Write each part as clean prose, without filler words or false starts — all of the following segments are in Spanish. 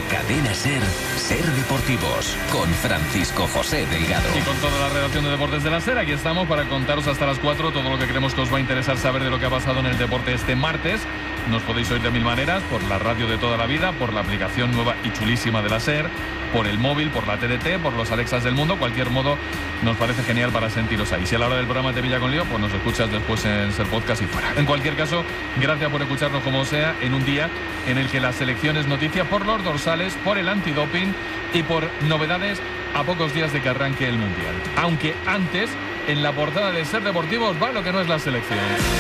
Cadena SER, Ser Deportivos, con Francisco José Delgado. Y con toda la redacción de Deportes de la SER, aquí estamos para contaros hasta las 4 todo lo que creemos que os va a interesar saber de lo que ha pasado en el deporte este martes. Nos podéis oír de mil maneras, por la radio de toda la vida, por la aplicación nueva y chulísima de la SER, por el móvil, por la TDT, por los Alexas del mundo. Cualquier modo nos parece genial para sentiros ahí. Si a la hora del programa te pilla con lío, pues nos escuchas después en SER Podcast y fuera. En cualquier caso, gracias por escucharnos como sea, en un día en el que la selección es noticia por los dorsales, por el antidoping y por novedades a pocos días de que arranque el Mundial. Aunque antes, en la portada de Ser Deportivos va lo que no es la selección.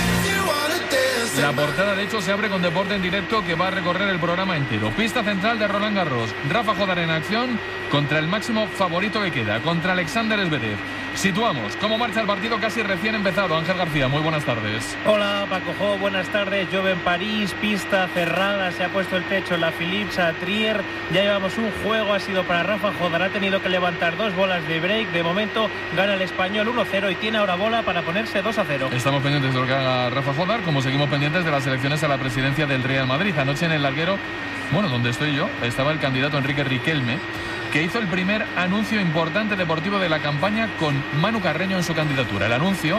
La portada, de hecho, se abre con deporte en directo que va a recorrer el programa entero. Pista central de Roland Garros. Rafa Jodar en acción contra el máximo favorito que queda, contra Alexander Zverev. Situamos cómo marcha el partido casi recién empezado. Ángel García, muy buenas tardes. Hola, Paco Jo, buenas tardes. Llueve en París, pista cerrada, se ha puesto el techo en la Philips a Trier. Ya llevamos un juego, ha sido para Rafa Jodar, ha tenido que levantar 2 bolas de break. De momento gana el español 1-0 y tiene ahora bola para ponerse 2-0. Estamos pendientes de lo que haga Rafa Jodar, como seguimos pendientes de las elecciones a la presidencia del Real Madrid. Anoche en el larguero, bueno, donde estoy yo, estaba el candidato Enrique Riquelme, que hizo el primer anuncio importante deportivo de la campaña con Manu Carreño en su candidatura. El anuncio,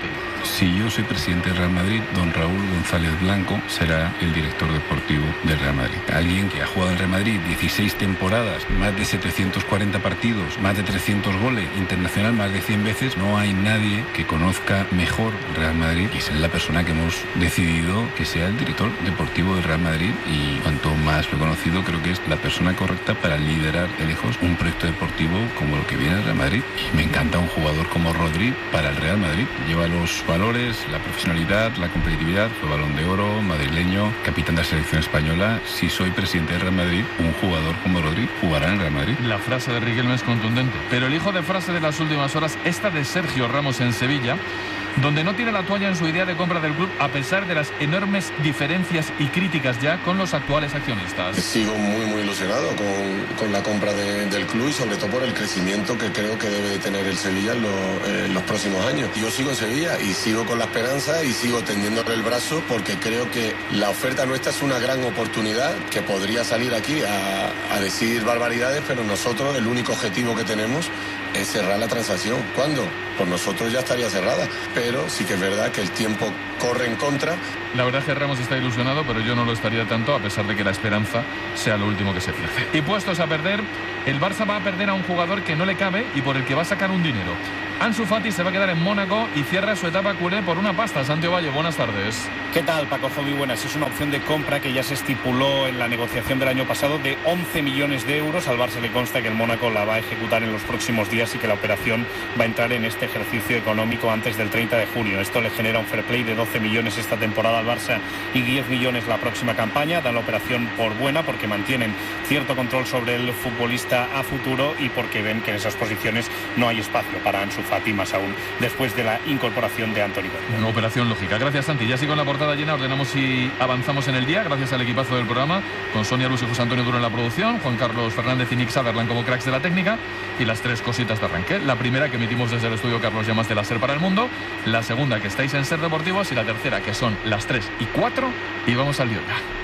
Si yo soy presidente del Real Madrid, don Raúl González Blanco será el director deportivo del Real Madrid. Alguien que ha jugado en Real Madrid 16 temporadas, más de 740 partidos, más de 300 goles, internacional más de 100 veces. No hay nadie que conozca mejor Real Madrid y es la persona que hemos decidido que sea el director deportivo del Real Madrid, y cuanto más lo he conocido, creo que es la persona correcta para liderar de lejos un proyecto deportivo como lo que viene el Real Madrid. Y me encanta un jugador como Rodri para el Real Madrid. Lleva los valores, la profesionalidad, la competitividad, fue Balón de Oro, madrileño, capitán de la selección española. Si soy presidente del Real Madrid, un jugador como Rodri jugará en el Real Madrid. La frase de Riquelme es contundente, pero el hijo de frase de las últimas horas, esta de Sergio Ramos en Sevilla, donde no tira la toalla en su idea de compra del club a pesar de las enormes diferencias y críticas ya con los actuales accionistas. Sigo muy ilusionado con la compra del club y sobre todo por el crecimiento que creo que debe de tener el Sevilla en los próximos años. Yo sigo en Sevilla y sigo con la esperanza y sigo tendiéndole el brazo porque creo que la oferta nuestra es una gran oportunidad que podría salir aquí a decir barbaridades, pero nosotros el único objetivo que tenemos es cerrar la transacción. ¿Cuándo? Por nosotros ya estaría cerrada, pero sí que es verdad que el tiempo corre en contra. La verdad es que Ramos está ilusionado, pero yo no lo estaría tanto, a pesar de que la esperanza sea lo último que se pierde. Y puestos a perder, el Barça va a perder a un jugador que no le cabe y por el que va a sacar un dinero. Ansu Fati se va a quedar en Mónaco y cierra su etapa culé por una pasta. Santiago Valle, buenas tardes. ¿Qué tal, Paco Jovi? Buenas. Es una opción de compra que ya se estipuló en la negociación del año pasado de 11 millones de euros. Al Barça le consta que el Mónaco la va a ejecutar en los próximos días y que la operación va a entrar en este ejercicio económico antes del 30 de junio. Esto le genera un fair play de 12 millones esta temporada al Barça y 10 millones la próxima campaña. Dan la operación por buena porque mantienen cierto control sobre el futbolista a futuro y porque ven que en esas posiciones no hay espacio para Ansu Fati, más aún después de la incorporación de Anthony Gordon. Una operación lógica. Gracias, Santi. Ya sí, con la portada llena ordenamos y avanzamos en el día, gracias al equipazo del programa, con Sonia Luz y José Antonio Duro en la producción, Juan Carlos Fernández y Nick Sutherland como cracks de la técnica, y las 3 cositas de arranque. La primera que emitimos desde el estudio Carlos Llamas de la SER para el mundo, la segunda que estáis en Ser Deportivos y la tercera que son las 3 y 4 y vamos al lío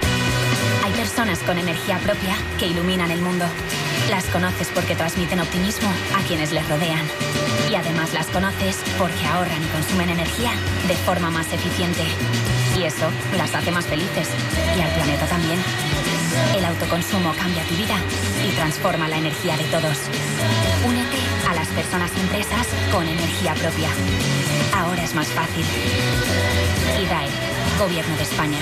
ya. Hay personas con energía propia que iluminan el mundo. Las conoces porque transmiten optimismo a quienes les rodean. Y además las conoces porque ahorran y consumen energía de forma más eficiente. Y eso las hace más felices. Y al planeta también. El autoconsumo cambia tu vida y transforma la energía de todos. Únete a las personas y empresas con energía propia. Ahora es más fácil. IDAE, Gobierno de España.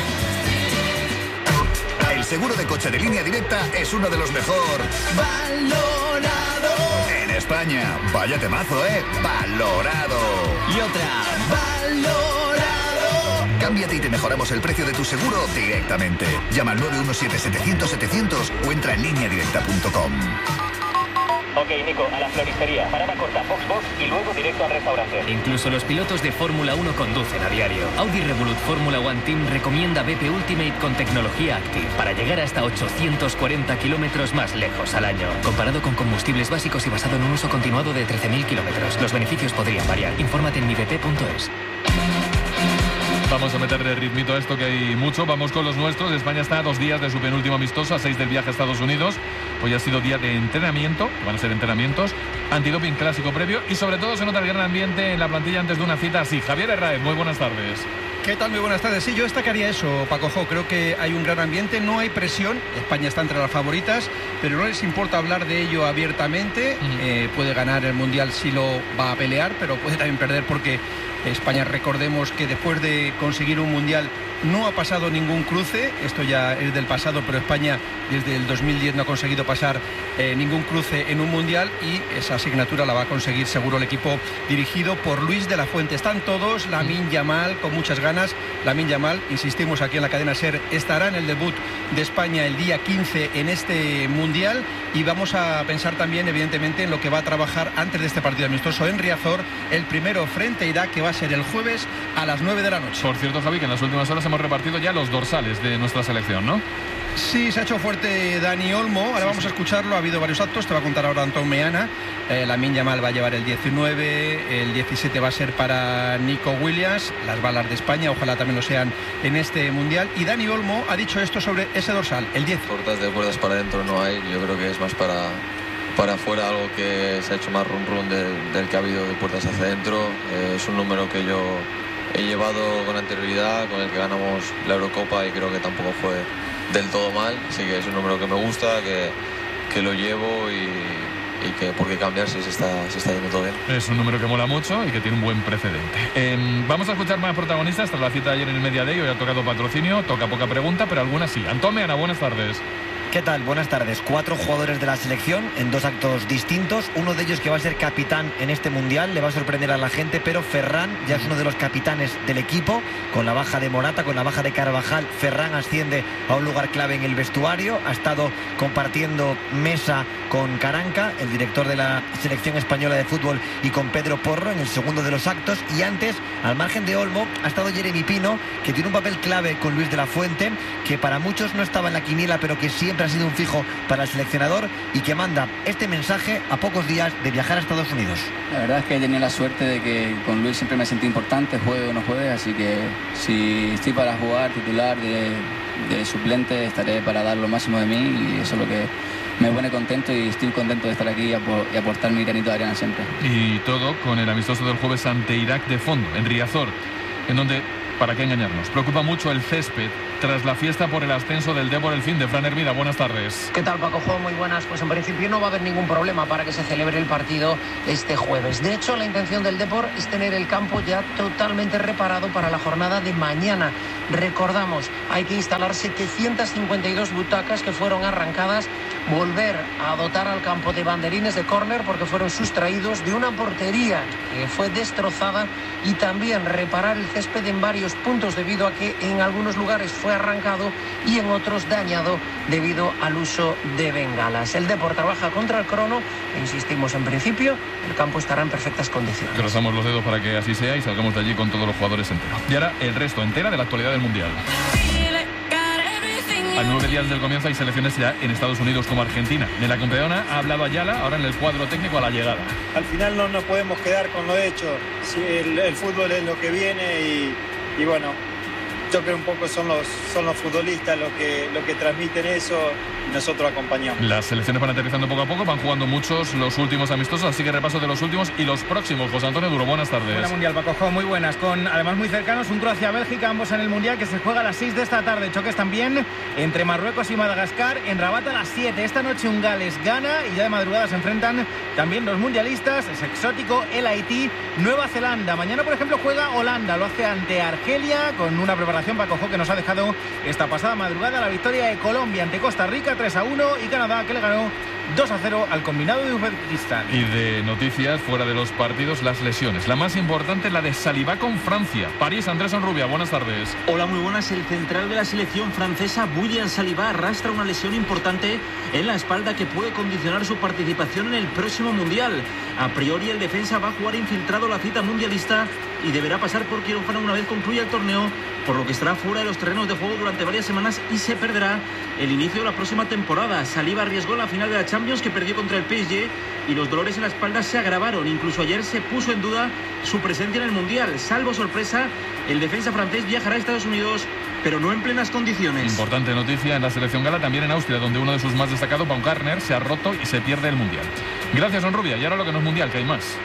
El seguro de coche de Línea Directa es uno de los mejor valorados en España. Vaya temazo, ¿eh? Valorado. Y otra. Valorado. Cámbiate y te mejoramos el precio de tu seguro directamente. Llama al 917-700-700 o entra en lineadirecta.com. Ok, Nico, a la floristería. Parada corta, Foxbox y luego directo al restaurante. Incluso los pilotos de Fórmula 1 conducen a diario. Audi Revolut Fórmula 1 Team recomienda BP Ultimate con tecnología Active para llegar hasta 840 kilómetros más lejos al año. Comparado con combustibles básicos y basado en un uso continuado de 13.000 kilómetros. Los beneficios podrían variar. Infórmate en mibp.es. Vamos a meterle ritmito a esto, que hay mucho. Vamos con los nuestros. España está a 2 días de su penúltimo amistoso, a 6 del viaje a Estados Unidos. Hoy ha sido día de entrenamiento, que van a ser entrenamientos, antidoping clásico previo, y sobre todo se nota el gran ambiente en la plantilla antes de una cita así. Javier Herráez, muy buenas tardes. ¿Qué tal? Muy buenas tardes. Sí, yo destacaría eso, Paco Jo. Creo que hay un gran ambiente, no hay presión. España está entre las favoritas, pero no les importa hablar de ello abiertamente. Puede ganar el Mundial si lo va a pelear, pero puede también perder porque España, recordemos que después de conseguir un Mundial no ha pasado ningún cruce. Esto ya es del pasado, pero España desde el 2010 no ha conseguido pasar ningún cruce en un Mundial, y esa asignatura la va a conseguir seguro el equipo dirigido por Luis de la Fuente. Están todos, Lamine Yamal con muchas ganas. Lamine Yamal, insistimos aquí en la cadena SER, estará en el debut de España el día 15 en este Mundial, y vamos a pensar también evidentemente en lo que va a trabajar antes de este partido amistoso en Riazor, el primero frente a Irak, que va a ser el jueves a las 9 de la noche. Por cierto, Javi, que en las últimas horas hemos repartido ya los dorsales de nuestra selección, ¿no? Sí, se ha hecho fuerte Dani Olmo. Ahora vamos a escucharlo. Ha habido varios actos. Te va a contar ahora Antón Meana. Lamine Yamal va a llevar el 19. El 17 va a ser para Nico Williams. Las balas de España, ojalá también lo sean en este Mundial. Y Dani Olmo ha dicho esto sobre ese dorsal, el 10. Puertas de puertas para adentro no hay. Yo creo que es más para afuera, algo que se ha hecho más run del que ha habido de puertas hacia adentro. Es un número que yo he llevado con anterioridad, con el que ganamos la Eurocopa, y creo que tampoco fue del todo mal. Así que es un número que me gusta, que lo llevo, y que por qué cambiar si se está yendo todo bien. Es un número que mola mucho y que tiene un buen precedente. Vamos a escuchar más protagonistas. Tras la cita de ayer en el Media Day, hoy ha tocado patrocinio, toca poca pregunta, pero algunas sí. Antón Meana, buenas tardes. ¿Qué tal? Buenas tardes. 4 jugadores de la selección en 2 actos distintos. Uno de ellos que va a ser capitán en este Mundial. Le va a sorprender a la gente, pero Ferran ya es uno de los capitanes del equipo. Con la baja de Morata, con la baja de Carvajal, Ferran asciende a un lugar clave en el vestuario. Ha estado compartiendo mesa con Caranca, el director de la selección española de fútbol, y con Pedro Porro en el segundo de los actos. Y antes, al margen de Olmo, ha estado Jeremy Pino, que tiene un papel clave con Luis de la Fuente, que para muchos no estaba en la quiniela, pero que siempre ha sido un fijo para el seleccionador, y que manda este mensaje a pocos días de viajar a Estados Unidos. La verdad es que he tenido la suerte de que con Luis siempre me sentí importante, juegue o no juegue, así que si estoy para jugar titular de suplente, estaré para dar lo máximo de mí, y eso es lo que me pone contento, y estoy contento de estar aquí y aportar mi granito de arena siempre. Y todo con el amistoso del jueves ante Irak de fondo, en Riazor, en donde, para qué engañarnos, preocupa mucho el césped tras la fiesta por el ascenso del Depor el fin de. Fran Hermida, buenas tardes. ¿Qué tal, Paco Jo? Muy buenas. Pues en principio no va a haber ningún problema para que se celebre el partido este jueves. De hecho, la intención del Depor es tener el campo ya totalmente reparado para la jornada de mañana. Recordamos, hay que instalar 752 butacas que fueron arrancadas, volver a dotar al campo de banderines de córner porque fueron sustraídos, de una portería que fue destrozada, y también reparar el césped en varios puntos debido a que en algunos lugares fue arrancado y en otros dañado debido al uso de bengalas. El Depor trabaja contra el crono e insistimos, en principio el campo estará en perfectas condiciones. Cruzamos los dedos para que así sea y salgamos de allí con todos los jugadores enteros. Y ahora el resto entera de la actualidad del Mundial. A 9 días del comienzo hay selecciones ya en Estados Unidos como Argentina. De la campeona ha hablado Ayala, ahora en el cuadro técnico a la llegada. Al final no nos podemos quedar con lo hecho. Si el fútbol es lo que viene, y bueno, yo creo un poco son los futbolistas los que transmiten eso, y nosotros acompañamos. Las selecciones van aterrizando poco a poco, van jugando muchos los últimos amistosos, así que repaso de los últimos y los próximos. José Antonio Duro, buenas tardes. Hola Mundial, Paco Jo, muy buenas, con además muy cercanos un Croacia-Bélgica, ambos en el Mundial, que se juega a las 6 de esta tarde. Choques también entre Marruecos y Madagascar, en Rabat a las 7. Esta noche un Gales-Ghana, y ya de madrugada se enfrentan también los mundialistas, es exótico, el Haití, Nueva Zelanda. Mañana, por ejemplo, juega Holanda, lo hace ante Argelia, con una preparación, Paco Jo, que nos ha dejado esta pasada madrugada la victoria de Colombia ante Costa Rica 3-1, y Canadá, que le ganó 2-0 al combinado de Uzbekistán. Y de noticias fuera de los partidos, las lesiones. La más importante, la de Saliba con Francia. París, Andrés Onrubia, buenas tardes. Hola, muy buenas. El central de la selección francesa, William Saliba, arrastra una lesión importante en la espalda que puede condicionar su participación en el próximo Mundial. A priori, el defensa va a jugar infiltrado la cita mundialista y deberá pasar por quirófano una vez concluya el torneo, por lo que estará fuera de los terrenos de juego durante varias semanas y se perderá el inicio de la próxima temporada. Saliba arriesgó la final de la Champions, que perdió contra el PSG, y los dolores en la espalda se agravaron. Incluso ayer se puso en duda su presencia en el Mundial. Salvo sorpresa, El defensa francés viajará a Estados Unidos, pero no en plenas condiciones. Importante noticia en la selección gala, también en Austria, donde uno de sus más destacados, Baumgartner, se ha roto y se pierde el Mundial. Gracias, Onrubia. Y ahora lo que no es Mundial, que hay más.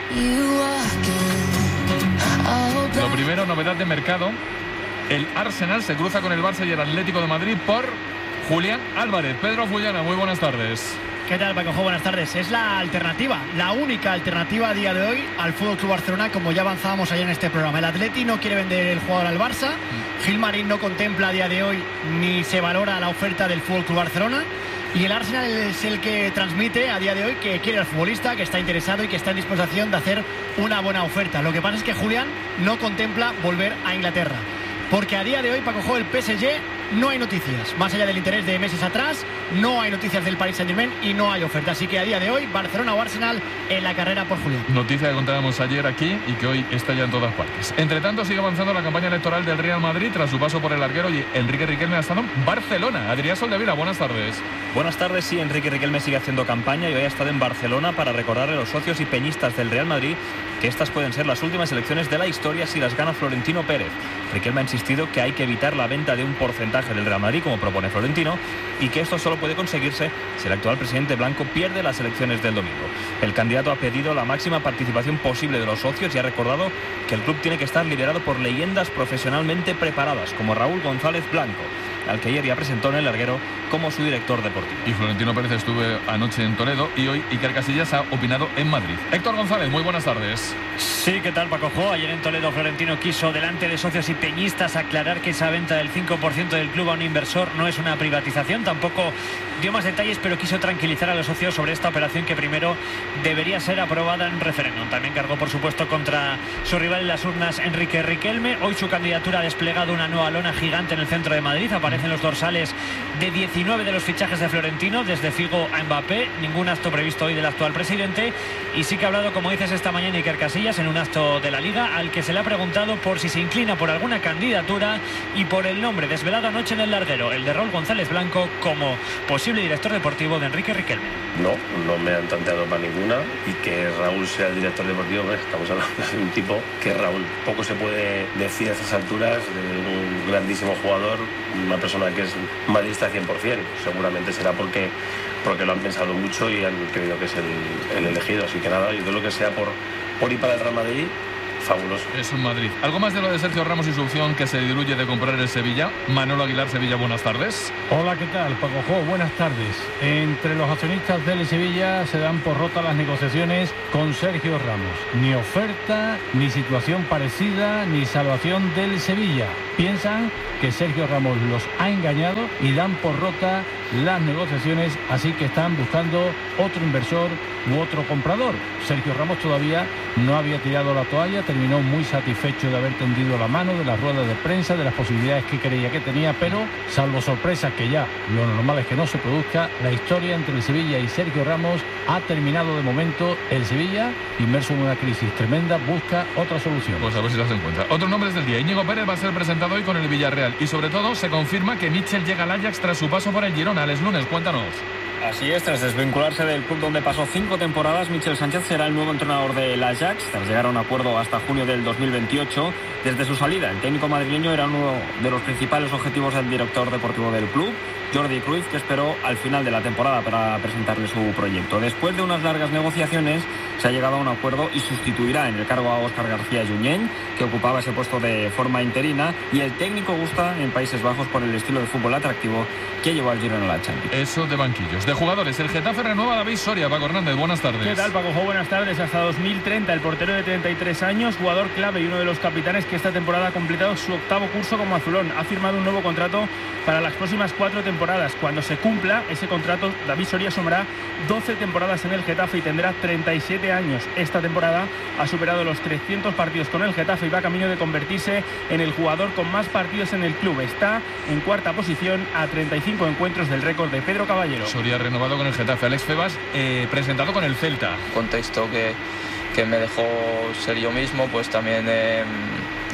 Lo primero, novedad de mercado. El Arsenal se cruza con el Barça y el Atlético de Madrid por Julián Álvarez. Pedro Fullana, muy buenas tardes. ¿Qué tal, Paco? Buenas tardes. Es la alternativa, la única alternativa a día de hoy al FC Barcelona, como ya avanzábamos ayer en este programa. El Atleti no quiere vender el jugador al Barça. Gilmarín no contempla a día de hoy ni se valora la oferta del FC Barcelona. Y el Arsenal es el que transmite a día de hoy que quiere al futbolista, que está interesado y que está en disposición de hacer una buena oferta. Lo que pasa es que Julián no contempla volver a Inglaterra. Porque a día de hoy, Paco, el PSG no hay noticias. Más allá del interés de meses atrás, no hay noticias del Paris Saint-Germain y no hay oferta. Así que a día de hoy, Barcelona o Arsenal en la carrera por Julián. Noticia que contábamos ayer aquí y que hoy está ya en todas partes. Entre tanto, sigue avanzando la campaña electoral del Real Madrid tras su paso por el larguero, y Enrique Riquelme ha estado en Barcelona. Adrián Soldevila, buenas tardes. Buenas tardes, sí, Enrique Riquelme sigue haciendo campaña y hoy ha estado en Barcelona para recordarle a los socios y peñistas del Real Madrid que estas pueden ser las últimas elecciones de la historia si las gana Florentino Pérez. Riquelme ha insistido que hay que evitar la venta de un porcentaje del Real Madrid, como propone Florentino, y que esto solo puede conseguirse si el actual presidente blanco pierde las elecciones del domingo. El candidato ha pedido la máxima participación posible de los socios y ha recordado que el club tiene que estar liderado por leyendas profesionalmente preparadas, como Raúl González Blanco, al que ayer ya presentó en el larguero como su director deportivo. Y Florentino Pérez estuvo anoche en Toledo y hoy Iker Casillas ha opinado en Madrid. Héctor González, muy buenas tardes. Sí, ¿qué tal, Paco? Ayer en Toledo Florentino quiso, delante de socios y peñistas, aclarar que esa venta del 5% del club a un inversor no es una privatización. Tampoco dio más detalles, pero quiso tranquilizar a los socios sobre esta operación que primero debería ser aprobada en referéndum. También cargó, por supuesto, contra su rival en las urnas, Enrique Riquelme. Hoy su candidatura ha desplegado una nueva lona gigante en el centro de Madrid. Aparecen los dorsales de 19 de los fichajes de Florentino, desde Figo a Mbappé. Ningún acto previsto hoy del actual presidente. Y sí que ha hablado, como dices, esta mañana Iker Casillas en un acto de la Liga, al que se le ha preguntado por si se inclina por alguna candidatura y por el nombre desvelado anoche en el larguero, el de Raúl González Blanco, como posible director deportivo de Enrique Riquelme. No me han tanteado para ninguna, y que Raúl sea el director deportivo, estamos hablando de un tipo que Raúl poco se puede decir a estas alturas, de un grandísimo jugador, una persona que es madridista 100%, seguramente será porque lo han pensado mucho y han creído que es el elegido, así que nada, yo creo lo que sea por ir para el Real Madrid, fabuloso. Es un Madrid. ¿Algo más de lo de Sergio Ramos y su opción que se diluye de comprar el Sevilla? Manolo Aguilar, Sevilla, buenas tardes. Hola, ¿qué tal, Paco Jo? Buenas tardes. Entre los accionistas del Sevilla se dan por rotas las negociaciones con Sergio Ramos. Ni oferta, ni situación parecida, ni salvación del Sevilla. Piensan que Sergio Ramos los ha engañado y dan por rota las negociaciones, así que están buscando otro inversor u otro comprador. Sergio Ramos todavía no había tirado la toalla, terminó muy satisfecho de haber tendido la mano, de las ruedas de prensa, de las posibilidades que creía que tenía, pero salvo sorpresas que ya lo normal es que no se produzca, la historia entre el Sevilla y Sergio Ramos ha terminado de momento. El Sevilla, inmerso en una crisis tremenda, busca otra solución. Pues a ver si las encuentra. Otros nombres del día. Íñigo Pérez va a ser presentado hoy con el Villarreal y sobre todo se confirma que Mitchell llega al Ajax tras su paso por el Girona. Alex Lunes, cuéntanos. Así es, tras desvincularse del club donde pasó 5 temporadas, Michel Sánchez será el nuevo entrenador del Ajax, tras llegar a un acuerdo hasta junio del 2028. Desde su salida, el técnico madrileño era uno de los principales objetivos del director deportivo del club, Jordi Cruyff, que esperó al final de la temporada para presentarle su proyecto. Después de unas largas negociaciones, se ha llegado a un acuerdo y sustituirá en el cargo a Óscar García Junyent, que ocupaba ese puesto de forma interina, y el técnico gusta en Países Bajos por el estilo de fútbol atractivo que llevó al Girona a la Champions. Eso de banquillos. De jugadores, el Getafe renueva a David Soria. Paco Hernández, buenas tardes. ¿Qué tal, Paco? Buenas tardes. Hasta 2030, el portero de 33 años, jugador clave y uno de los capitanes que esta temporada ha completado su 8º curso como azulón. Ha firmado un nuevo contrato para las próximas 4 temporadas. Cuando se cumpla ese contrato, David Soria sumará 12 temporadas en el Getafe y tendrá 37 años. Esta temporada ha superado los 300 partidos con el Getafe y va camino de convertirse en el jugador con más partidos en el club. Está en 4ª posición a 35 encuentros del récord de Pedro Caballero. Soria renovado con el Getafe. Alex Febas, presentado con el Celta. Contexto que me dejó ser yo mismo, pues también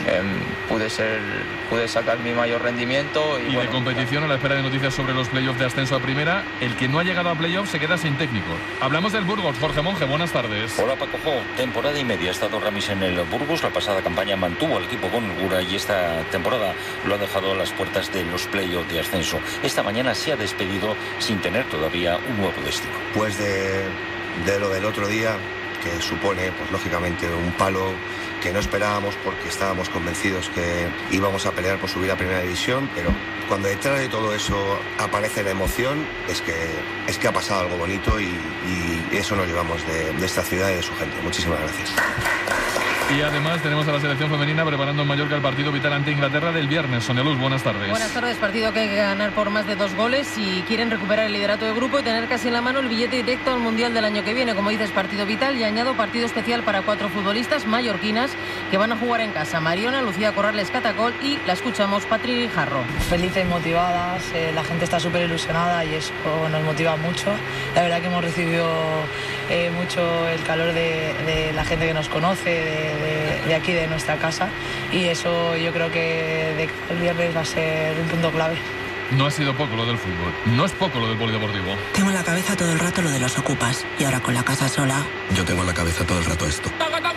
pude sacar mi mayor rendimiento. Y de competición, a la espera de noticias sobre los playoffs de ascenso a primera, el que no ha llegado a playoffs se queda sin técnico. Hablamos del Burgos. Jorge Monge, buenas tardes. Hola Paco Jo, temporada y media ha estado Ramis en el Burgos. La pasada campaña mantuvo al equipo con holgura y esta temporada lo ha dejado a las puertas de los playoffs de ascenso. Esta mañana se ha despedido sin tener todavía un nuevo destino. Pues de lo del otro día, que supone pues lógicamente un palo que no esperábamos porque estábamos convencidos que íbamos a pelear por subir a primera división, pero cuando detrás de todo eso aparece la emoción, es que ha pasado algo bonito y eso nos llevamos de esta ciudad y de su gente. Muchísimas gracias. Y además tenemos a la selección femenina preparando en Mallorca el partido vital ante Inglaterra del viernes. Sonia Luz, buenas tardes. Buenas tardes, partido que hay que ganar por más de 2 goles si quieren recuperar el liderato del grupo y tener casi en la mano el billete directo al Mundial del año que viene. Como dices, partido vital, y añado partido especial para 4 futbolistas mallorquinas que van a jugar en casa. Mariona, Lucía Corrales Catacol y la escuchamos, Patri Jarro. Felices, motivadas, la gente está súper ilusionada y eso nos motiva mucho. La verdad que hemos recibido mucho el calor de la gente que nos conoce, de aquí, de nuestra casa, y eso yo creo que el viernes va a ser un punto clave. No ha sido poco lo del fútbol, no es poco lo del polideportivo. Tengo en la cabeza todo el rato lo de los ocupas, y ahora con la casa sola... Yo tengo en la cabeza todo el rato esto.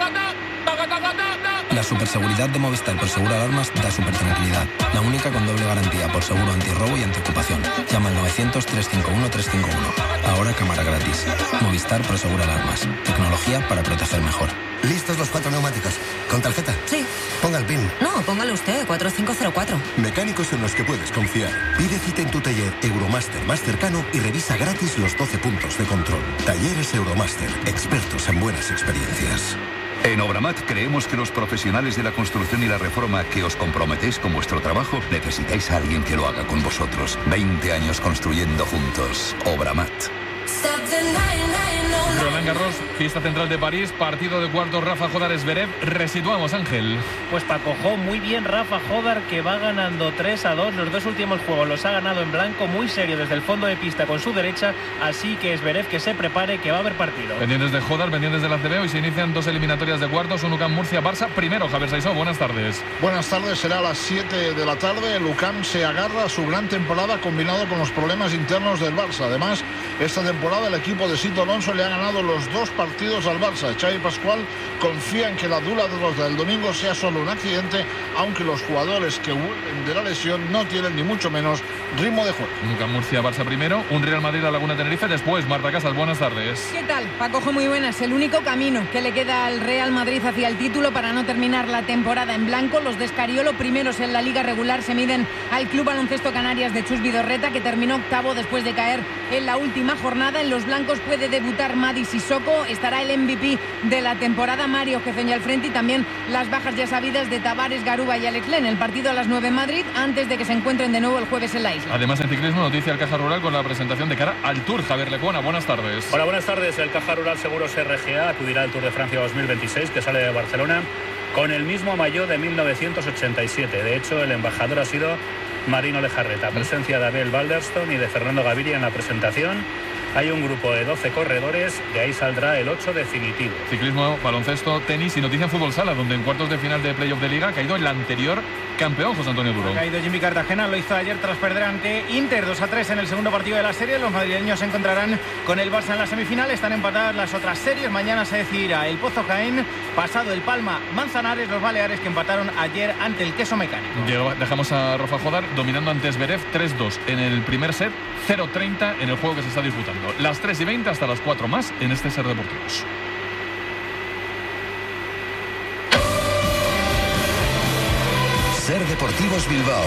La superseguridad de Movistar por Seguro Alarmas da super tranquilidad. La única con doble garantía por seguro antirrobo y antiocupación. Llama al 900-351-351. Ahora cámara gratis. Movistar por Seguro Alarmas. Tecnología para proteger mejor. ¿Listos los 4 neumáticos? ¿Con tarjeta? Sí. Ponga el PIN. No, póngalo usted, 4504. Mecánicos en los que puedes confiar. Pide cita en tu taller Euromaster más cercano y revisa gratis los 12 puntos de control. Talleres Euromaster. Expertos en buenas experiencias. En Obramat creemos que los profesionales de la construcción y la reforma que os comprometéis con vuestro trabajo necesitáis a alguien que lo haga con vosotros. 20 años construyendo juntos. Obramat. Roland Garros, fiesta central de París, partido de cuartos Rafa Jodar-Zverev. Resituamos, Ángel. Pues Paco Jo, muy bien Rafa Jodar, que va ganando 3-2. Los 2 últimos juegos los ha ganado en blanco, muy serio desde el fondo de pista con su derecha. Así que Zverev que se prepare, que va a haber partido. Pendientes de Jodar, pendientes del ACB. Hoy se inician 2 eliminatorias de cuartos. Un UCAM Murcia-Barça. Primero, Javier Saizó, buenas tardes. Buenas tardes, será a las 7 de la tarde. El UCAM se agarra a su gran temporada combinado con los problemas internos del Barça. Además, esta temporada el equipo de Sito Alonso le ha ganado los 2 partidos al Barça. Xavi Pascual confía en que la dura derrota del domingo sea solo un accidente, aunque los jugadores que vuelven de la lesión no tienen ni mucho menos ritmo de juego. Nunca Murcia, Barça primero, un Real Madrid a Laguna Tenerife después. Marta Casas, buenas tardes. ¿Qué tal? Paco Jo, muy buenas. El único camino que le queda al Real Madrid hacia el título para no terminar la temporada en blanco. Los de Escariolo, primeros en la liga regular, se miden al Club Baloncesto Canarias de Chus Vidorreta, que terminó octavo después de caer en la última jornada. En los blancos puede debutar Madi Sissoko, estará el MVP de la temporada, Mario Gezoña al frente, y también las bajas ya sabidas de Tavares, Garuba y Alex Len. El partido a las 9 en Madrid, antes de que se encuentren de nuevo el jueves en la isla. Además, en ciclismo, noticia al Caja Rural con la presentación de cara al Tour. Javier Lecuona, buenas tardes. Hola, buenas tardes. El Caja Rural Seguros RGA acudirá al Tour de Francia 2026, que sale de Barcelona con el mismo maillot de 1987. De hecho, el embajador ha sido Marino Lejarreta. Presencia de Abel Balderston y de Fernando Gaviria en la presentación. Hay un grupo de 12 corredores, de ahí saldrá el 8 definitivo. Ciclismo, baloncesto, tenis y noticia en fútbol sala, donde en cuartos de final de playoff de liga ha caído el anterior campeón, José Antonio Duro. Ha caído Jimmy Cartagena, lo hizo ayer tras perder ante Inter 2-3 en el segundo partido de la serie. Los madrileños se encontrarán con el Barça en la semifinal. Están empatadas las otras series. Mañana se decidirá el Pozo Jaén, pasado el Palma Manzanares, los Baleares que empataron ayer ante el Queso Mecánico. Dejamos a Rafa Jodar dominando ante Zverev 3-2 en el primer set, 0-30 en el juego que se está disputando. Las 3:20 hasta las 4 más en este Ser Deportivos. Ser Deportivos Bilbao.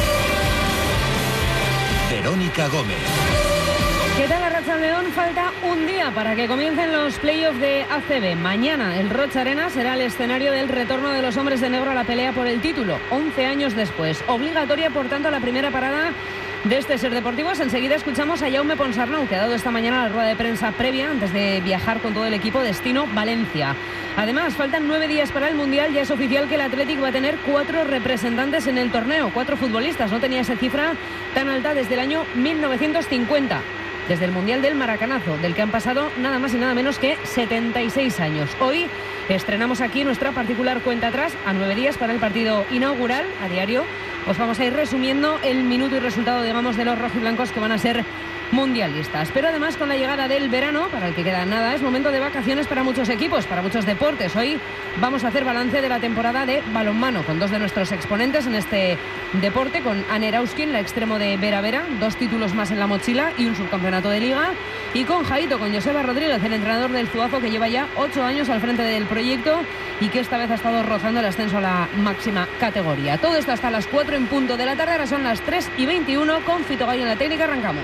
Verónica Gómez. ¿Qué tal, Arratsaldeon? Falta un día para que comiencen los playoffs de ACB. Mañana el Rocha Arena será el escenario del retorno de los hombres de negro a la pelea por el título, 11 años después. Obligatoria, por tanto, la primera parada de este Ser Deportivos. Enseguida escuchamos a Jaume Ponsarnau, que ha dado esta mañana la rueda de prensa previa antes de viajar con todo el equipo destino Valencia. Además, faltan 9 días para el Mundial. Ya es oficial que el Athletic va a tener 4 representantes en el torneo, 4 futbolistas. No tenía esa cifra tan alta desde el año 1950. Desde el Mundial del Maracanazo, del que han pasado nada más y nada menos que 76 años. Hoy estrenamos aquí nuestra particular cuenta atrás a 9 días para el partido inaugural. A diario os vamos a ir resumiendo el minuto y resultado, digamos, de los rojiblancos que van a ser mundialistas. Pero además, con la llegada del verano, para el que queda nada, es momento de vacaciones para muchos equipos, para muchos deportes. Hoy vamos a hacer balance de la temporada de balonmano con dos de nuestros exponentes en este deporte, con Ane Erauskin, la extremo de Vera Vera, 2 títulos más en la mochila y un subcampeonato de liga, y con Jaito, con Joseba Rodríguez, el entrenador del Zuazo, que lleva ya 8 años al frente del proyecto y que esta vez ha estado rozando el ascenso a la máxima categoría. Todo esto hasta las 4 en punto de la tarde. Ahora son las 3:21, con Fito Gallo en la técnica. Arrancamos.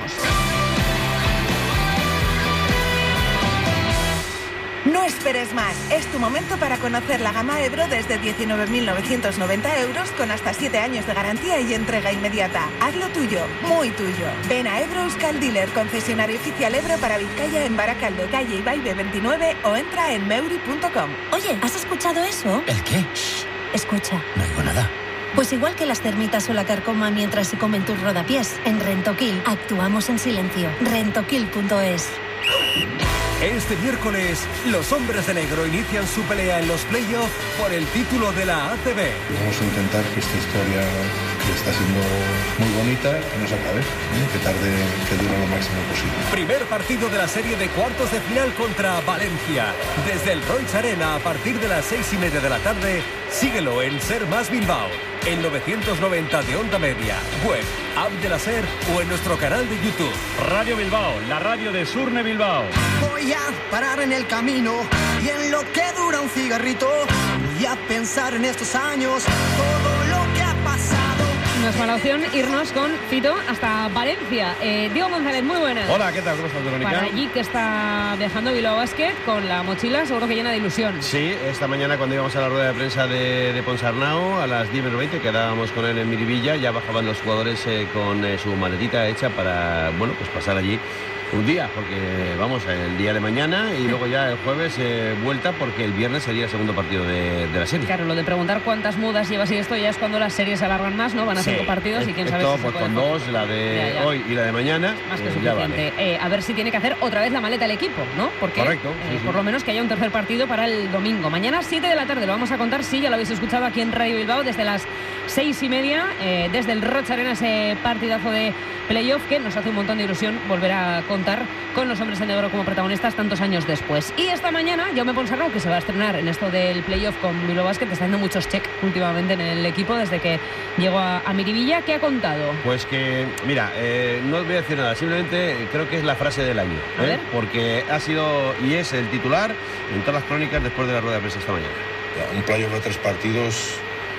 No esperes más, es tu momento para conocer la gama Ebro desde 19.990 euros con hasta 7 años de garantía y entrega inmediata. Hazlo tuyo, muy tuyo. Ven a Ebro Euskal Dealer, concesionario oficial Ebro para Vizcaya en Baracaldo, calle Ibaibe 29, o entra en meuri.com. Oye, ¿has escuchado eso? ¿El qué? Shh, escucha. No oigo nada. Pues igual que las termitas o la carcoma mientras se comen tus rodapiés, en Rentoquil actuamos en silencio. Rentoquil.es. Este miércoles, los hombres de negro inician su pelea en los playoffs por el título de la ACB. Vamos a intentar que esta historia, que está siendo muy bonita, que no se acabe, que tarde, que dure lo máximo posible. Primer partido de la serie de cuartos de final contra Valencia. Desde el Roig Arena a partir de las 6:30 de la tarde, síguelo en Ser Más Bilbao, en 990 de Onda Media, web, app de la Ser o en nuestro canal de YouTube. Radio Bilbao, la radio de Surne Bilbao. Voy a parar en el camino y en lo que dura un cigarrito voy a pensar en estos años, todo lo que ha pasado. No es mala opción irnos con Fito hasta Valencia. Diego González, muy buenas. Hola, ¿qué tal? ¿Cómo estás, Verónica? Para allí que está viajando Bilbao Basket con la mochila, seguro que llena de ilusión. Sí, esta mañana cuando íbamos a la rueda de prensa de Ponsarnau, a las 10:20, quedábamos con él en Miribilla, ya bajaban los jugadores con su maletita hecha para, bueno, pues pasar allí un día, porque vamos, el día de mañana y luego ya el jueves vuelta, porque el viernes sería el segundo partido de la serie. Claro, lo de preguntar cuántas mudas llevas y esto ya es cuando las series se alargan más, ¿no? Van a 5 partidos y quién sabe esto, si pues se puede con 2, la de hoy y la de mañana. Más que suficiente. Vale. A ver si tiene que hacer otra vez la maleta el equipo, ¿no? Porque correcto, sí, por lo menos que haya un tercer partido para el domingo. Mañana 7 de la tarde, lo vamos a contar, sí, ya lo habéis escuchado aquí en Radio Bilbao, desde las 6:30, desde el Roig Arena, ese partidazo de playoff que nos hace un montón de ilusión volver a contar con los hombres de negro como protagonistas tantos años después. Y esta mañana Jaume Ponsarnau, que se va a estrenar en esto del playoff con Bilbao Basket, está haciendo muchos check últimamente en el equipo desde que llegó a Miribilla. ¿Qué ha contado? Pues que, mira, no os voy a decir nada, simplemente creo que es la frase del año, porque ha sido y es el titular en todas las crónicas después de la rueda de prensa esta mañana. Un playoff de 3 partidos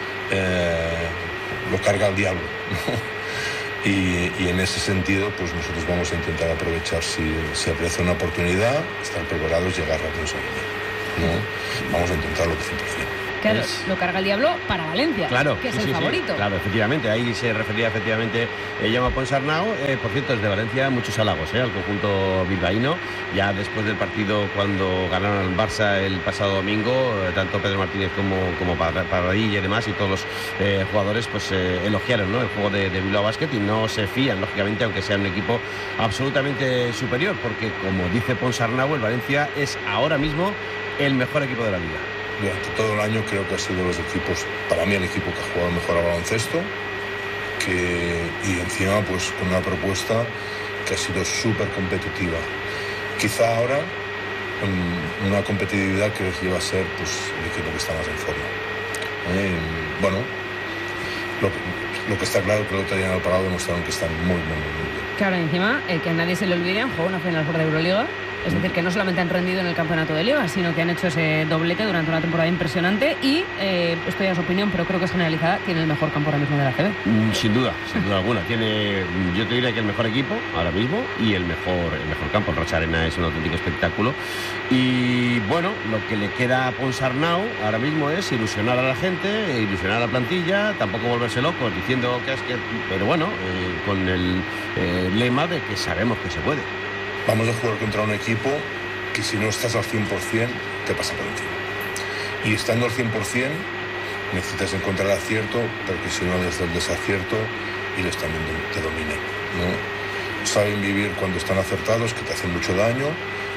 lo carga el diablo, ¿no? Y en ese sentido, pues nosotros vamos a intentar aprovechar si aparece una oportunidad, estar preparados y llegar rápido a esa línea, ¿no? Vamos a intentarlo 100%. Claro, lo carga el diablo para Valencia, claro, que es el favorito. Sí, claro, efectivamente, ahí se refería efectivamente Jaume Ponsarnau. Por cierto, desde Valencia muchos halagos al conjunto bilbaíno. Ya después del partido, cuando ganaron al Barça el pasado domingo, tanto Pedro Martínez como Parradilla y demás, y todos los jugadores pues elogiaron, ¿no?, el juego de Bilbao Basket, y no se fían, lógicamente, aunque sea un equipo absolutamente superior, porque como dice Ponsarnau, el Valencia es ahora mismo el mejor equipo de la liga. Durante todo el año creo que ha sido los equipos, para mí el equipo que ha jugado mejor al baloncesto, y encima pues con una propuesta que ha sido súper competitiva. Quizá ahora una competitividad que les lleva a ser pues el equipo que está más en forma. Bueno, lo que está claro que el otro día en el Palau demostraron que están muy bien. Claro, encima, que a nadie se le olvide, han jugado una final por de Euroliga. Es decir, que no solamente han rendido en el campeonato de Liga, sino que han hecho ese doblete durante una temporada impresionante y, esto ya es opinión, pero creo que es generalizada, tiene el mejor campo ahora mismo de la ACB. Sin duda alguna. Yo te diría que el mejor equipo ahora mismo y el mejor campo. El Roig Arena es un auténtico espectáculo. Y bueno, lo que le queda a Ponsarnau ahora mismo es ilusionar a la gente, ilusionar a la plantilla, tampoco volverse locos diciendo que es que... Pero bueno, con el lema de que sabemos que se puede. Vamos a jugar contra un equipo que si no estás al 100% te pasa por encima. Y estando al 100% necesitas encontrar el acierto, porque si no desde el desacierto ellos también te dominan, ¿no? Saben vivir cuando están acertados, que te hacen mucho daño,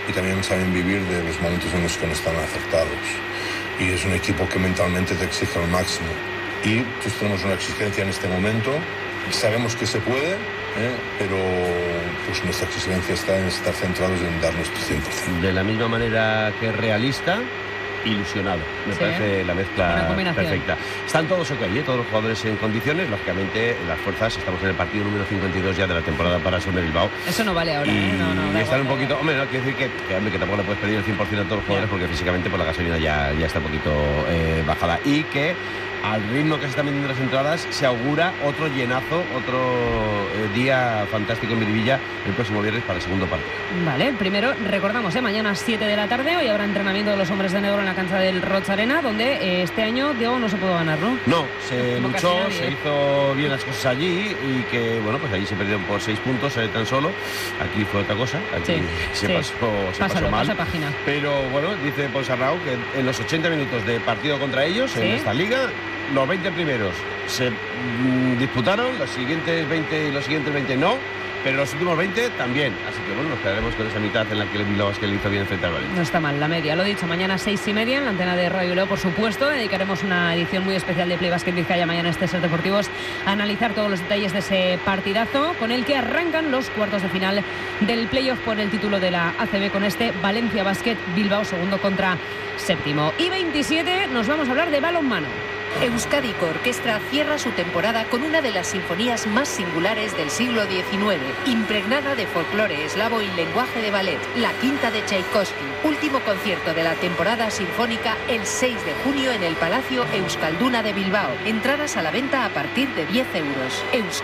y también saben vivir de los momentos en los que no están acertados. Y es un equipo que mentalmente te exige al máximo. Y pues tenemos una exigencia en este momento. Sabemos que se puede, pero pues nuestra exigencia está en estar centrados en dar nuestro 100%. De la misma manera que realista, ilusionado. Me parece la mezcla perfecta. Están todos ok, todos los jugadores en condiciones. Lógicamente, las fuerzas, estamos en el partido número 52 ya de la temporada para Asuna Bilbao. Eso no vale ahora. Y están un poquito... Hombre, no quiere decir que tampoco le puedes pedir el 100% a todos los jugadores, porque físicamente por la gasolina ya está un poquito bajada. Y que al ritmo que se están vendiendo las entradas, se augura otro llenazo, otro día fantástico en Miribilla el próximo viernes para el segundo partido. Vale, primero recordamos, mañana a 7 de la tarde, hoy habrá entrenamiento de los hombres de negro en la cancha del Roig Arena, donde este año, Diego, no se pudo ganar, ¿no? No, se luchó, se hizo bien las cosas allí y que, bueno, pues allí se perdieron por 6 puntos tan solo. Aquí fue otra cosa, aquí se pasó mal. Página. Pero, bueno, dice Ponsarnau que en los 80 minutos de partido contra ellos, en esta liga, los 20 primeros se disputaron, los siguientes 20 y los siguientes 20 no, pero los últimos 20 también. Así que bueno, nos quedaremos con esa mitad en la que el Bilbao Basket le hizo bien frente al Valencia. No está mal la media, lo dicho, mañana 6:30 en la antena de Radio Bilbao, por supuesto. Dedicaremos una edición muy especial de Play Basket Vizcaya mañana en Ser Deportivos a analizar todos los detalles de ese partidazo con el que arrancan los cuartos de final del playoff por el título de la ACB con este Valencia Basket Bilbao, segundo contra séptimo. Y 27 nos vamos a hablar de balonmano. Euskadiko Orquestra cierra su temporada con una de las sinfonías más singulares del siglo XIX, impregnada de folclore eslavo y lenguaje de ballet, la Quinta de Tchaikovsky. Último concierto de la temporada sinfónica el 6 de junio en el Palacio Euskalduna de Bilbao. Entradas a la venta a partir de 10 euros.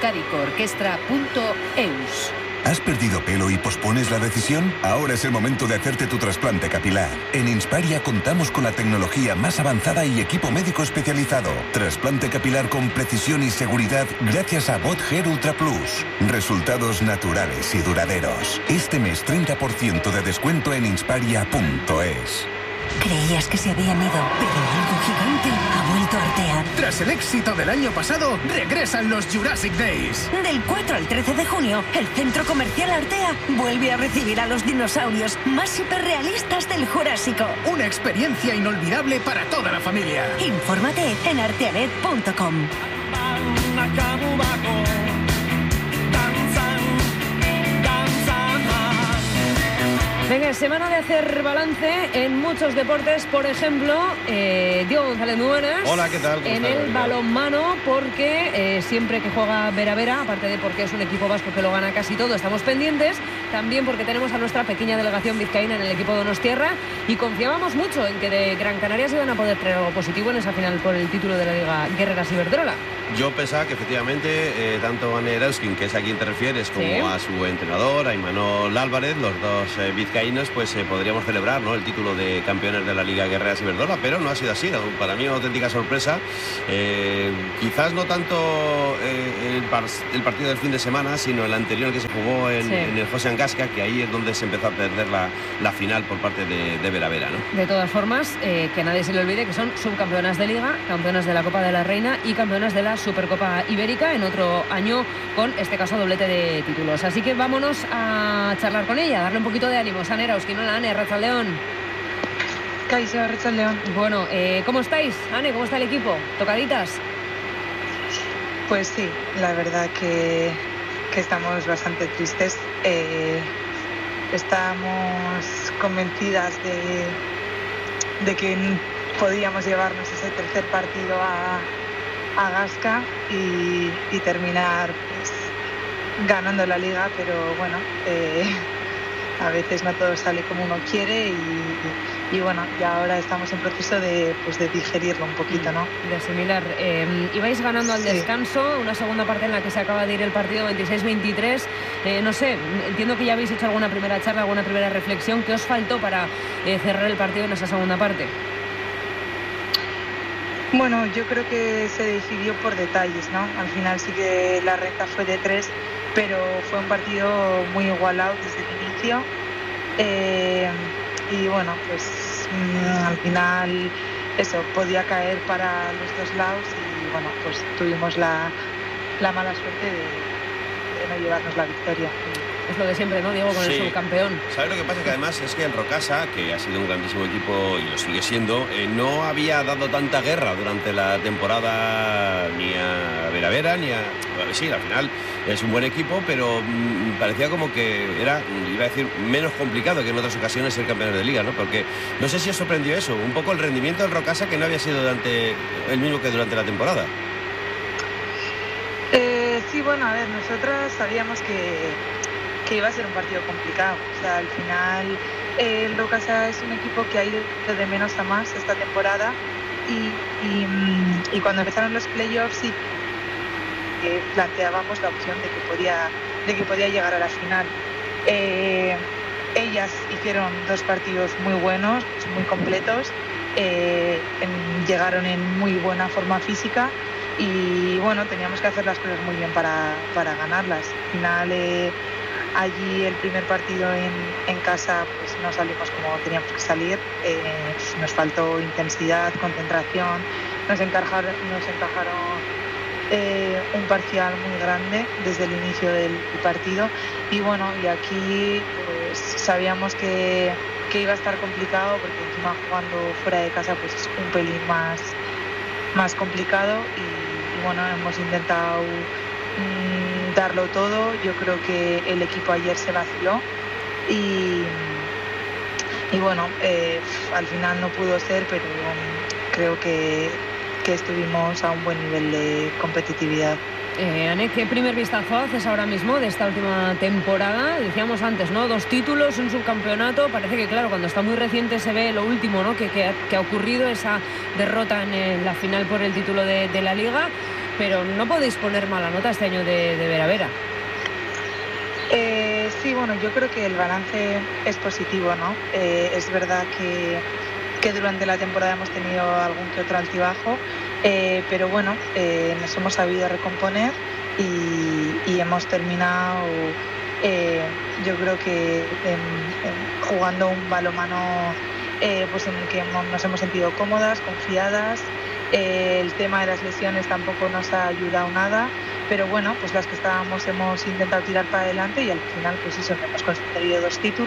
euskadikoorkestra.eus. ¿Has perdido pelo y pospones la decisión? Ahora es el momento de hacerte tu trasplante capilar. En Insparia contamos con la tecnología más avanzada y equipo médico especializado. Trasplante capilar con precisión y seguridad gracias a Bot Hair Ultra Plus. Resultados naturales y duraderos. Este mes 30% de descuento en insparia.es. Creías que se habían ido, pero algo gigante ha vuelto a Artea. Tras el éxito del año pasado, regresan los Jurassic Days. Del 4 al 13 de junio, el Centro Comercial Artea vuelve a recibir a los dinosaurios más hiperrealistas del Jurásico. Una experiencia inolvidable para toda la familia. Infórmate en arteanet.com. Venga, semana de hacer balance en muchos deportes, por ejemplo, Diego González, muy buenas. Hola, ¿qué tal? En el balonmano, porque siempre que juega Vera Vera, aparte de porque es un equipo vasco que lo gana casi todo, estamos pendientes, también porque tenemos a nuestra pequeña delegación vizcaína en el equipo donostiarra y confiábamos mucho en que de Gran Canaria se iban a poder traer algo positivo en esa final por el título de la Liga Guerreras Iberdrola. Yo pensaba que efectivamente tanto a Anne Erauskin, que es a quien te refieres, como a su entrenador, a Imanol Álvarez, los dos vizcaínos, pues podríamos celebrar, ¿no?, el título de campeones de la Liga Guerreras Iberdrola, pero no ha sido así. Para mí una auténtica sorpresa. Quizás no tanto el partido del fin de semana, sino el anterior que se jugó en el José Angasca, que ahí es donde se empezó a perder la final por parte de Vera Vera, ¿no? De todas formas, que nadie se le olvide que son subcampeonas de Liga, campeonas de la Copa de la Reina y campeonas de la Supercopa Ibérica, en otro año con, este caso, doblete de títulos. Así que vámonos a charlar con ella, darle un poquito de ánimo. Anne Erauskin, hola Anne, Arratsaldeon. Kaixo, Arratsaldeon. Bueno, ¿cómo estáis, Anne? ¿Cómo está el equipo? ¿Tocaditas? Pues sí, la verdad que estamos bastante tristes. Estamos convencidas de que podíamos llevarnos ese tercer partido a Gasca y terminar pues ganando la liga, pero bueno, a veces no todo sale como uno quiere y bueno, y ahora estamos en proceso de digerirlo un poquito, ¿no? De asimilar. Ibais ganando al descanso, una segunda parte en la que se acaba de ir el partido 26-23. No sé, entiendo que ya habéis hecho alguna primera charla, alguna primera reflexión. ¿Qué os faltó para cerrar el partido en esa segunda parte? Bueno, yo creo que se decidió por detalles, ¿no? Al final sí que la renta fue de 3, pero fue un partido muy igualado desde el inicio. Y bueno, pues al final eso podía caer para los dos lados y bueno, pues tuvimos la mala suerte de no llevarnos la victoria. Es lo de siempre, ¿no, Diego, con el subcampeón? ¿Sabes lo que pasa? Que además es que el Rocasa, que ha sido un grandísimo equipo y lo sigue siendo, no había dado tanta guerra durante la temporada ni a Vera ni a... Sí, al final es un buen equipo, pero parecía como que era, iba a decir, menos complicado que en otras ocasiones ser campeones de liga, ¿no? Porque no sé si os sorprendió eso, un poco el rendimiento del Rocasa, que no había sido durante el mismo que durante la temporada. Sí, bueno, a ver, nosotras sabíamos que iba a ser un partido complicado. O sea, al final el Rocasa es un equipo que ha ido de menos a más esta temporada y cuando empezaron los playoffs sí planteábamos la opción de que podía llegar a la final. Ellas hicieron 2 partidos muy buenos, muy completos, llegaron en muy buena forma física y bueno, teníamos que hacer las cosas muy bien para ganarlas. Al final allí el primer partido en casa pues no salimos como teníamos que salir, nos faltó intensidad, concentración, nos encajaron un parcial muy grande desde el inicio del partido y bueno, y aquí pues sabíamos que iba a estar complicado porque encima jugando fuera de casa pues es un pelín más complicado y bueno, hemos intentado darlo todo. Yo creo que el equipo ayer se vació y bueno, al final no pudo ser, pero creo que estuvimos a un buen nivel de competitividad. Ane, ¿qué primer vistazo haces ahora mismo de esta última temporada? Decíamos antes, ¿no? 2 títulos, un subcampeonato. Parece que, claro, cuando está muy reciente se ve lo último, ¿no? Que ha ocurrido, esa derrota en la final por el título de la Liga. Pero no podéis poner mala nota este año de Vera. Sí, bueno, yo creo que el balance es positivo, ¿no? Es verdad que durante la temporada hemos tenido algún que otro altibajo, pero bueno, nos hemos sabido recomponer y hemos terminado, yo creo que jugando un balonmano pues en el que nos hemos sentido cómodas, confiadas. El tema de las lesiones tampoco nos ha ayudado nada, pero bueno, pues las que estábamos hemos intentado tirar para adelante y al final pues eso, hemos conseguido 2 títulos,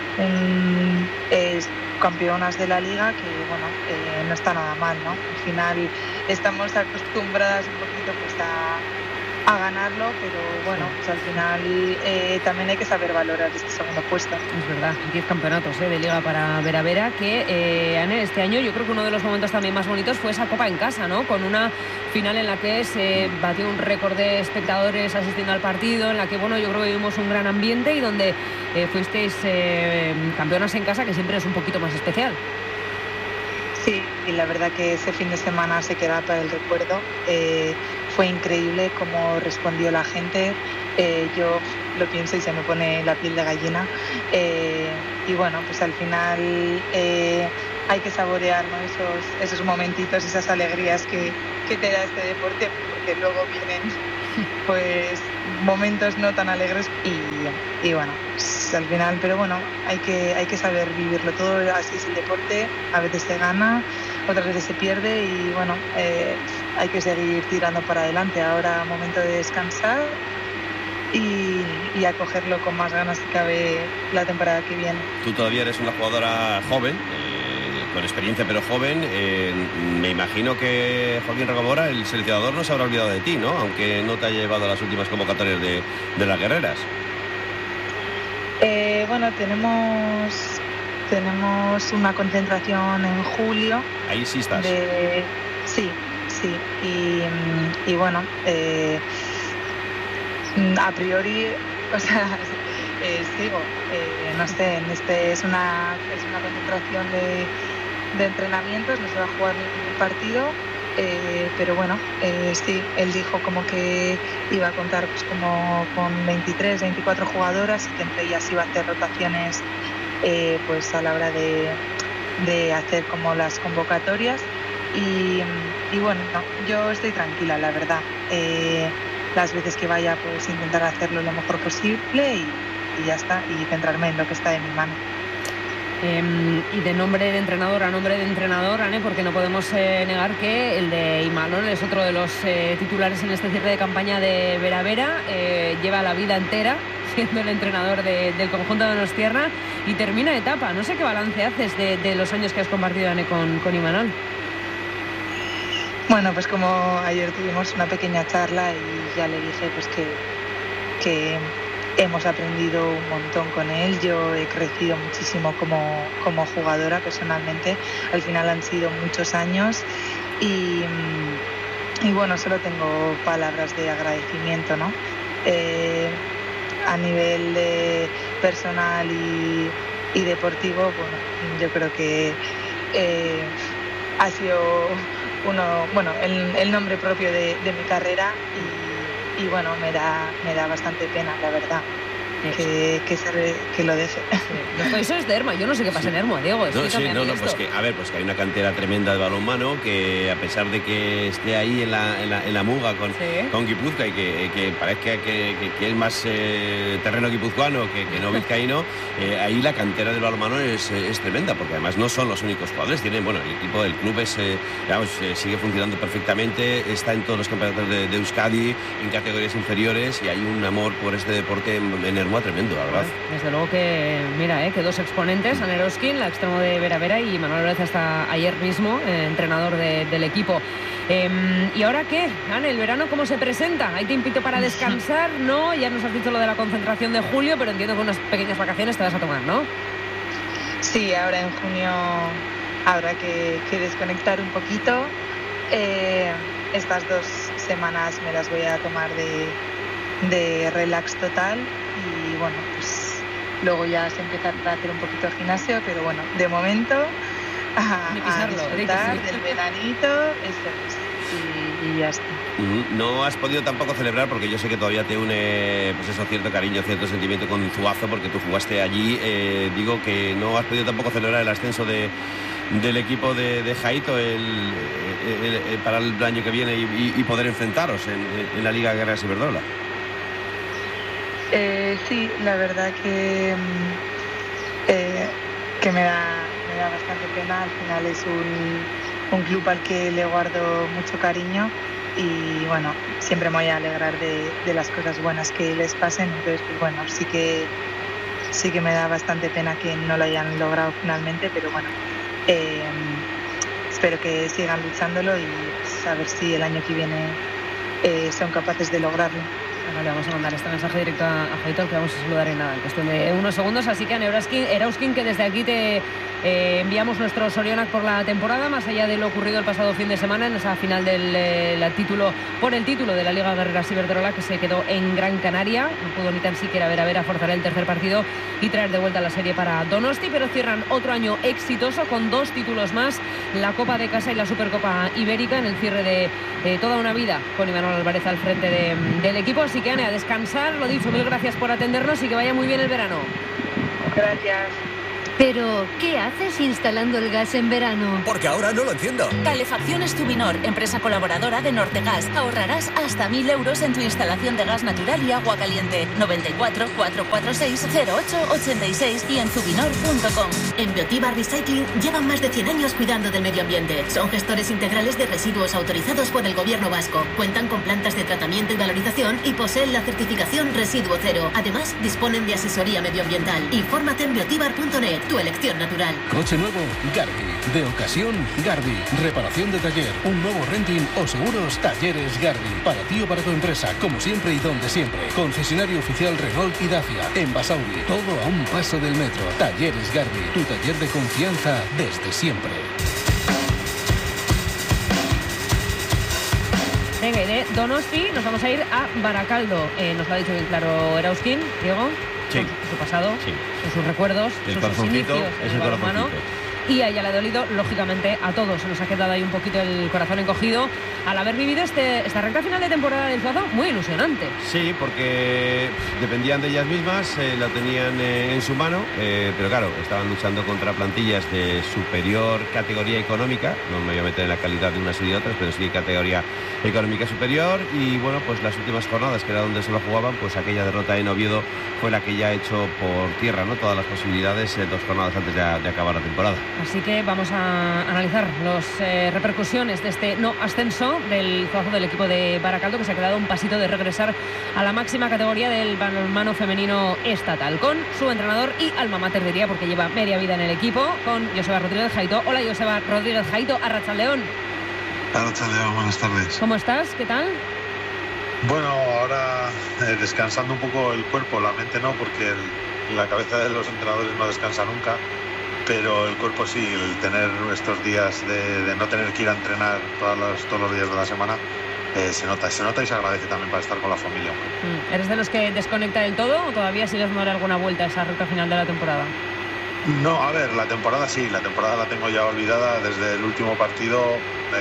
campeonas de la liga, que bueno, no está nada mal, ¿no? Al final estamos acostumbradas un poquito pues a ganarlo, pero bueno, pues al final también hay que saber valorar este segundo puesto. Es verdad, 10 campeonatos de liga para Vera, que Ane, este año yo creo que uno de los momentos también más bonitos fue esa Copa en casa, ¿no? Con una final en la que se batió un récord de espectadores asistiendo al partido, en la que bueno, yo creo que vimos un gran ambiente y donde fuisteis campeonas en casa, que siempre es un poquito más especial. Sí, y la verdad que ese fin de semana se queda para el recuerdo. Fue increíble cómo respondió la gente. Yo lo pienso y se me pone la piel de gallina. Y bueno, pues al final hay que saborear, ¿no? esos momentitos, esas alegrías que te da este deporte, porque luego vienen pues momentos no tan alegres y bueno, pues al final, pero bueno, hay que saber vivirlo todo. Así es el deporte, a veces se gana, otras veces se pierde y bueno, hay que seguir tirando para adelante. Ahora momento de descansar y a cogerlo con más ganas que cabe la temporada que viene. Tú todavía eres una jugadora joven, con experiencia pero joven. Me imagino que Joaquín Rocamora, el seleccionador, no se habrá olvidado de ti, ¿no? Aunque no te ha llevado a las últimas convocatorias de las guerreras. Bueno, tenemos una concentración en julio. Ahí sí estás. Sí. Y bueno, a priori, o sea, sigo. No sé, es una concentración de entrenamientos, no se va a jugar ningún partido, pero bueno, sí, él dijo como que iba a contar pues como con 23, 24 jugadoras y que entre ellas iba a hacer rotaciones pues a la hora de hacer como las convocatorias y bueno, no, yo estoy tranquila, la verdad. Las veces que vaya pues intentar hacerlo lo mejor posible y ya está, y centrarme en lo que está de mi mano. Y de nombre de entrenador a nombre de entrenador, Ane, porque no podemos negar que el de Imanol es otro de los titulares en este cierre de campaña de Vera Vera. Lleva la vida entera siendo el entrenador del conjunto de Donostiarra y termina etapa. No sé qué balance haces de los años que has compartido, Ane, con Imanol. Bueno, pues como ayer tuvimos una pequeña charla y ya le dije pues que hemos aprendido un montón con él. Yo he crecido muchísimo como jugadora personalmente. Al final han sido muchos años y bueno, solo tengo palabras de agradecimiento, ¿no? A nivel personal y deportivo, bueno, yo creo que ha sido el nombre propio de mi carrera y bueno, me da bastante pena, la verdad, que lo deje. Eso es de Erma, yo no sé qué pasa en Erma, Diego. Pues que hay una cantera tremenda de balonmano que a pesar de que esté ahí en la muga con Guipúzcoa y que parezca que es más terreno guipuzcoano que no vizcaíno, ahí la cantera del balonmano es tremenda, porque además no son los únicos jugadores. Tienen, el equipo del club sigue funcionando perfectamente, está en todos los campeonatos de Euskadi, en categorías inferiores, y hay un amor por este deporte en Ermua tremendo, la verdad. Desde luego que, mira, que dos exponentes, Ane Erauskín, la extremo de Vera Vera, y Manuel López hasta ayer mismo, entrenador del equipo. ¿Y ahora qué? Ane, ¿el verano cómo se presenta? ¿Hay tiempito para descansar? ¿No? Ya nos has dicho lo de la concentración de julio, pero entiendo que unas pequeñas vacaciones te vas a tomar, ¿no? Sí, ahora en junio habrá que desconectar un poquito. Estas 2 semanas me las voy a tomar de relax total y bueno, pues luego ya se empezará a hacer un poquito de gimnasio, pero bueno, de momento a disfrutar del veranito, eso es, y ya está. No has podido tampoco celebrar, porque yo sé que todavía te une cierto cariño, cierto sentimiento con Zuazo, porque tú jugaste allí. Digo que no has podido tampoco celebrar el ascenso del equipo de Jaito para el año que viene y poder enfrentaros en la Liga Guerreras Iberdrola. Sí, la verdad que me da bastante pena. Al final es un club al que le guardo mucho cariño y bueno, siempre me voy a alegrar de las cosas buenas que les pasen. Entonces, pues bueno, sí que me da bastante pena que no lo hayan logrado finalmente, pero bueno, espero que sigan luchándolo y pues, a ver si el año que viene son capaces de lograrlo. Bueno, le vamos a mandar este mensaje directo a Jaito, que vamos a saludar en nada, en cuestión de unos segundos. Así que a Erauskín, que desde aquí te enviamos nuestro Sorionak por la temporada, más allá de lo ocurrido el pasado fin de semana en esa final del título de la Liga Guerreras Iberdrola, que se quedó en Gran Canaria. No pudo ni tan siquiera Vera forzar el tercer partido y traer de vuelta la serie para Donosti, pero cierran otro año exitoso con 2 títulos más, la Copa de Casa y la Supercopa Ibérica, en el cierre de toda una vida con Imanol Álvarez al frente del equipo. Así que, Ane, a descansar, lo dicho, mil gracias por atendernos y que vaya muy bien el verano. Gracias. Pero, ¿qué haces instalando el gas en verano? Porque ahora no lo enciendo. Calefacciones Tubinor, empresa colaboradora de Nortegas. Ahorrarás hasta 1.000 euros en tu instalación de gas natural y agua caliente. 94 446 0886 y en tubinor.com. En Biotiva Recycling llevan más de 100 años cuidando del medio ambiente. Son gestores integrales de residuos autorizados por el Gobierno vasco. Cuentan con plantas de tratamiento y valorización y poseen la certificación Residuo Cero. Además, disponen de asesoría medioambiental. Infórmate en biotivar.net. Tu elección natural. Coche nuevo, Garbi. De ocasión, Garbi. Reparación de taller, un nuevo renting o seguros, Talleres Garbi. Para ti o para tu empresa, como siempre y donde siempre. Concesionario oficial Renault y Dacia. En Basauri, todo a un paso del metro. Talleres Garbi. Tu taller de confianza desde siempre. Venga, y de Donosti nos vamos a ir a Baracaldo. Nos lo ha dicho bien claro Erauskín, Diego. Sí. Su pasado, sí. sus recuerdos, el sus inicios es el balonmano. y a ella le ha dolido, lógicamente a todos se nos ha quedado ahí un poquito el corazón encogido al haber vivido esta recta final de temporada del Zuazo muy ilusionante. Sí, porque dependían de ellas mismas, lo tenían en su mano, pero claro, estaban luchando contra plantillas de superior categoría económica, no me voy a meter en la calidad de unas y de otras, pero sí categoría económica superior, y bueno, pues las últimas jornadas, que era donde se lo jugaban, pues aquella derrota en Oviedo fue la que ya ha hecho por tierra, ¿no?, todas las posibilidades 2 jornadas antes de acabar la temporada. Así que vamos a analizar las repercusiones de este no ascenso del Zuazo, del equipo de Baracaldo, que se ha quedado un pasito de regresar a la máxima categoría del balonmano femenino estatal, con su entrenador y alma mater, diría, porque lleva media vida en el equipo, con Joseba Rodríguez Jaito. Hola, Joseba Rodríguez Jaito, arratsaldeón. Arratsaldeón, buenas tardes. ¿Cómo estás? ¿Qué tal? Bueno, ahora descansando un poco el cuerpo, la mente no, porque la cabeza de los entrenadores no descansa nunca, pero el cuerpo sí, el tener estos días de no tener que ir a entrenar todos los días de la semana, se nota y se agradece también para estar con la familia. ¿Eres de los que desconecta del todo o todavía sigues dándole alguna vuelta a esa recta final de la temporada? No, a ver, la temporada sí, la temporada la tengo ya olvidada. Desde el último partido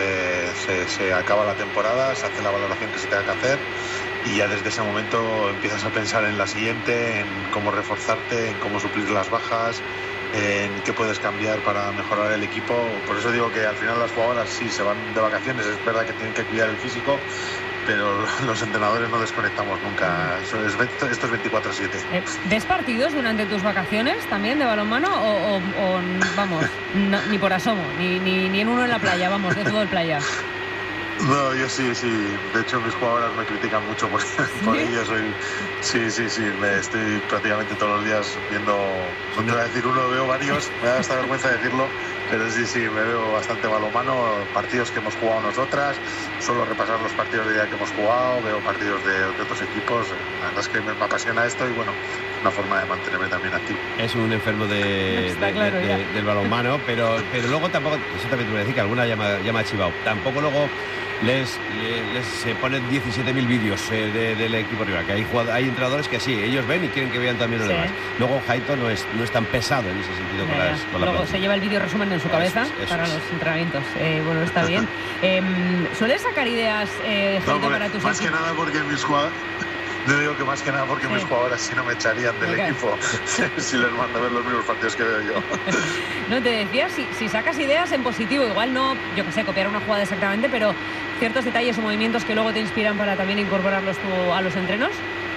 se acaba la temporada, se hace la valoración que se tenga que hacer y ya desde ese momento empiezas a pensar en la siguiente, en cómo reforzarte, en cómo suplir las bajas, en qué puedes cambiar para mejorar el equipo. Por eso digo que al final las jugadoras sí se van de vacaciones, es verdad que tienen que cuidar el físico, pero los entrenadores no desconectamos nunca. Esto es 24/7. ¿Ves partidos durante tus vacaciones también de balonmano o vamos, ni por asomo, ni en uno en la playa, vamos, de todo el playa? No, yo sí. De hecho, mis jugadoras me critican mucho por ello. Sí. Me estoy prácticamente todos los días viendo, no te voy a decir uno, veo varios, me da hasta vergüenza decirlo, pero sí, me veo bastante balonmano, partidos que hemos jugado nosotras, suelo repasar los partidos de día que hemos jugado, veo partidos de otros equipos. La verdad es que me apasiona esto y bueno, una forma de mantenerme también activo. Es un enfermo del balonmano, pero luego tampoco, eso también te voy a decir que alguna ya me ha chivado, tampoco luego les ponen 17.000 vídeos del equipo rival, que hay entrenadores que sí, ellos ven y quieren que vean también los demás. Luego Jaito no es tan pesado en ese sentido con la luego se lleva el vídeo resumen en su cabeza para los entrenamientos. Bueno, está bien. ¿Sueles sacar ideas, Jaito, para tus más equipos? Que nada porque mis jugadores... Yo digo que más que nada porque mis jugadoras si no me echarían del equipo si les mando a ver los mismos partidos que veo yo. No, te decía, si sacas ideas en positivo, igual no, yo que sé, copiar una jugada exactamente, pero ciertos detalles o movimientos que luego te inspiran para también incorporarlos tú a los entrenos.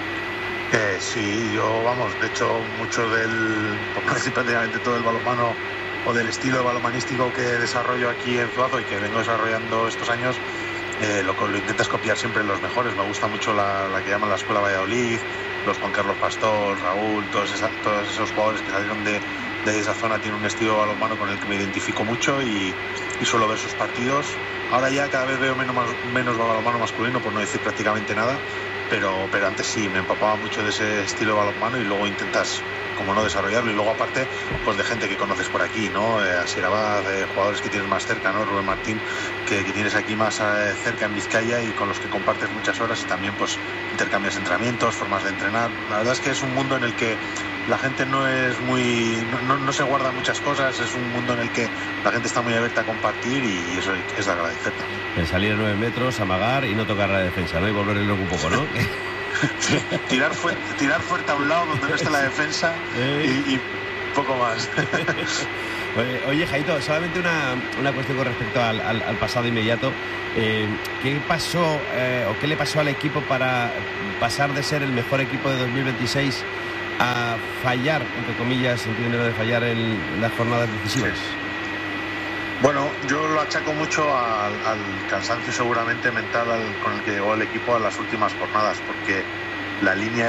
Sí, de hecho, mucho por no decir prácticamente todo el balonmano o del estilo balonmanístico que desarrollo aquí en Zuazo y que vengo desarrollando estos años, lo intentas copiar siempre en los mejores. Me gusta mucho la que llaman la Escuela Valladolid, los Juan Carlos Pastor, Raúl, todos esos jugadores que salieron de esa zona. Tienen un estilo balonmano con el que me identifico mucho y suelo ver sus partidos. Ahora ya cada vez veo menos balonmano masculino, por no decir prácticamente nada, pero antes sí, me empapaba mucho de ese estilo balonmano y luego intentas, como no, desarrollarlo. Y luego aparte, pues de gente que conoces por aquí, ¿no? Asier Abad, jugadores que tienes más cerca, ¿no? Rubén Martín, que tienes aquí más cerca en Vizcaya y con los que compartes muchas horas y también pues intercambias entrenamientos, formas de entrenar. La verdad es que es un mundo en el que la gente no se guarda muchas cosas, es un mundo en el que la gente está muy abierta a compartir y eso es de agradecer también. El salir a 9 metros, amagar y no tocar la defensa, ¿no? Y volver el loco un poco, ¿no? Sí, tirar fuerte a un lado donde no está la defensa y poco más. Oye, Jaito, solamente una cuestión con respecto al pasado inmediato. ¿Qué pasó o qué le pasó al equipo para pasar de ser el mejor equipo de 2026 a fallar, entre comillas, entiendo de fallar en las jornadas decisivas? Sí. Bueno, yo lo achaco mucho al cansancio seguramente mental con el que llegó el equipo a las últimas jornadas, porque la línea